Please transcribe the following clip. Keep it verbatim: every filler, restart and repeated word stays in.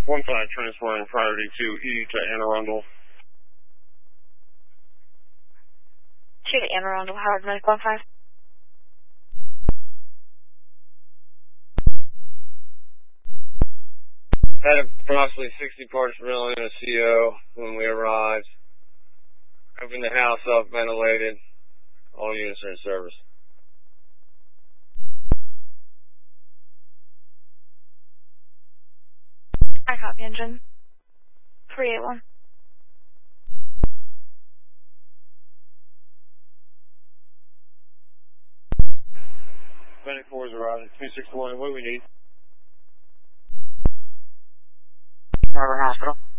one five transferring priority to E to Anne Arundel. two to Anne Arundel, Howard Medic one five. Had approximately sixty parts per million of C O when we arrived. Opened the house up, ventilated. All units are in service. I copy engine. three eight one. Medic four is arriving. two six one, what do we need? Harbor Hospital.